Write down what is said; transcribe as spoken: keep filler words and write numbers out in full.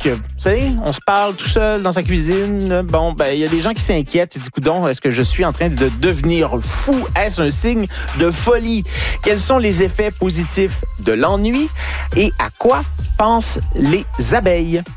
que, vous savez, on se parle tout seul dans sa cuisine. Bon, ben, il y a des gens qui s'inquiètent. Ils disent, coudonc, est-ce que je suis en train de devenir fou? Est-ce un signe de folie? Quels sont les effets positifs de l'ennui? Et à quoi pensent les abeilles?